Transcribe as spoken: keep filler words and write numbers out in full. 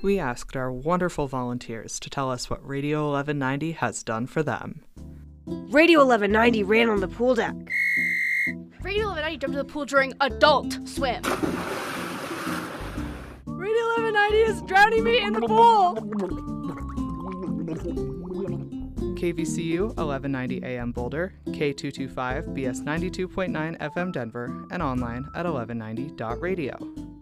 We asked our wonderful volunteers to tell us what Radio eleven ninety has done for them. Radio eleven ninety ran on the pool deck. Radio eleven ninety jumped in the pool during Adult Swim. Radio eleven ninety is drowning me in the pool. K V C U eleven ninety A M Boulder, K two twenty-five B S ninety-two point nine F M Denver, and online at eleven ninety dot radio.